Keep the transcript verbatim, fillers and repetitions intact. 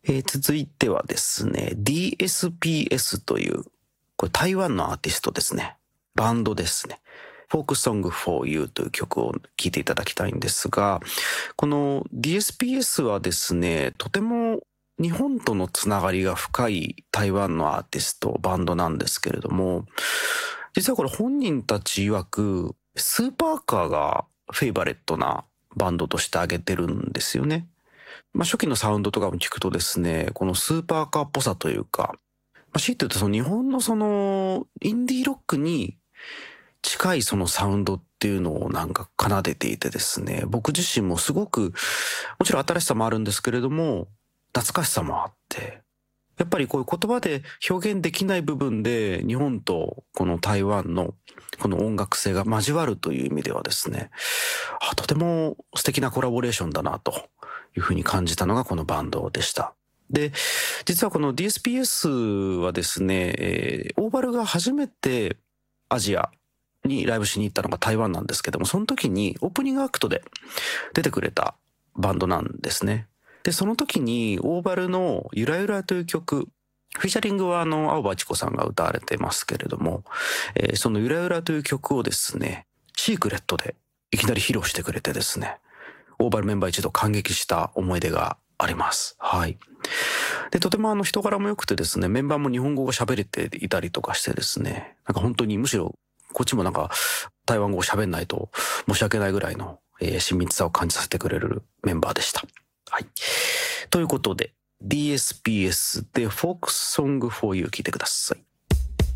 えー続いてはですね、ディーエスピーエス という、これ台湾のアーティストですね。バンドですね。フォークソング for You という曲を聴いていただきたいんですが、この ディーエスピーエス はですね、とても日本とのつながりが深い台湾のアーティスト、バンドなんですけれども、実はこれ本人たち曰く、スーパーカーがフェイバレットなバンドとして挙げてるんですよね。まあ、初期のサウンドとかも聞くとですね、このスーパーカーっぽさというか、まあ、強いて言うとその日本のそのインディーロックに近いそのサウンドっていうのをなんか奏でていてですね、僕自身もすごく、もちろん新しさもあるんですけれども、懐かしさもあって、やっぱりこういう言葉で表現できない部分で日本とこの台湾のこの音楽性が交わるという意味ではですね、あ、とても素敵なコラボレーションだなというふうに感じたのがこのバンドでした。で、実はこの ディーエスピーエス はですね、えーオーバルが初めてアジアにライブしに行ったのが台湾なんですけども、その時にオープニングアクトで出てくれたバンドなんですね。で、その時にオーバルのゆらゆらという曲、フィーチャリングはあの、青葉千子さんが歌われてますけれども、えーそのゆらゆらという曲をですね、シークレットでいきなり披露してくれてですね、オーバルメンバー一同感激した思い出があります。はい。で、とてもあの人柄も良くてですね、メンバーも日本語が喋れていたりとかしてですね、なんか本当にむしろこっちもなんか台湾語を喋んないと申し訳ないぐらいの、えー親密さを感じさせてくれるメンバーでした。はい。ということで、ディーエスピーエス で Folk Song for You 聞いてください。